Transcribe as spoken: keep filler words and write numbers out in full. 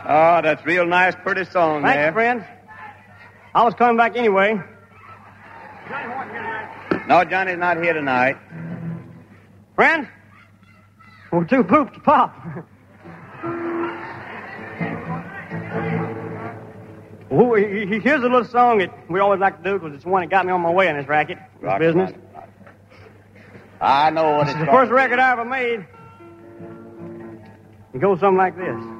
Oh, that's real nice, pretty song Thanks, there. friend. I was coming back anyway. No, Johnny's not here tonight. Friend, we're too pooped to pop. Well, here's a little song that we always like to do because it's the one that got me on my way in this racket, this Rock business. right. I know what This it's is the first record I ever made. It goes something like this.